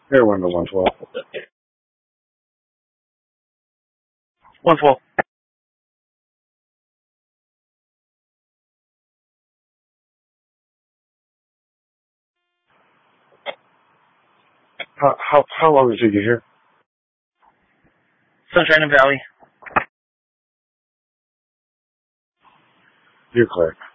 Everyone's at 112. 112. How long did you get here? Sunshine and Valley. You're clear.